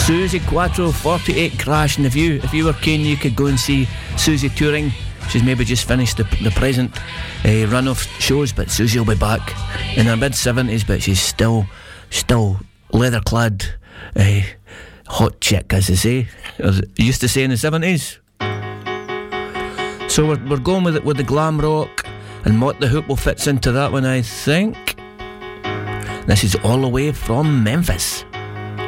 Susie Quattro, 48 Crash. And if you were keen, you could go and see Susie touring. She's maybe just finished the present run of shows, but Susie will be back in her mid-70s, but she's still leather-clad, hot chick, as they say, as they used to say in the 70s. So we're going with the glam rock, and Mott the Hoople fits into that one, I think. This is all the way from Memphis.